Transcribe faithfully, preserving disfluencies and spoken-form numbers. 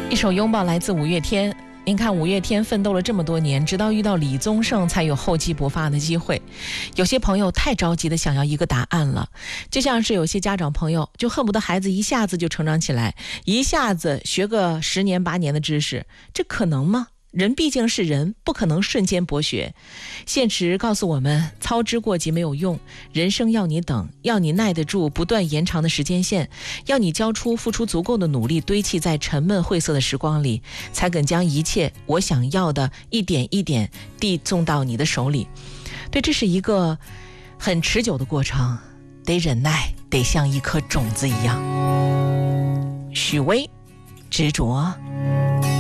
一首拥抱来自五月天。您看五月天奋斗了这么多年，直到遇到李宗盛才有厚积薄发的机会。有些朋友太着急的想要一个答案了，就像是有些家长朋友就恨不得孩子一下子就成长起来，一下子学个十年八年的知识，这可能吗？人毕竟是人，不可能瞬间博学。现实告诉我们，操之过急没有用，人生要你等，要你耐得住不断延长的时间线，要你交出付出足够的努力，堆砌在沉闷晦涩的时光里，才肯将一切我想要的一点一点递送到你的手里。对，这是一个很持久的过程，得忍耐，得像一颗种子一样。许巍，执着。